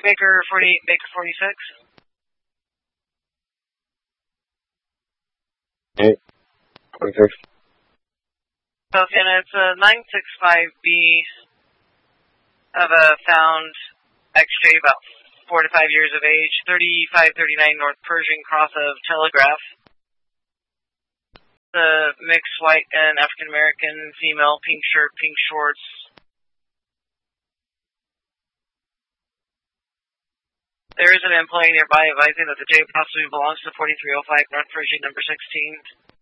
Baker 48, Baker 46. Okay. 46. Okay, and it's a 965B of a found XJ about 4 to 5 years of age, 3539 North Pershing, cross of Telegraph. The mixed white and African American female, pink shirt, pink shorts. There is an employee nearby advising that the J possibly belongs to 4305 North Pershing, number 16.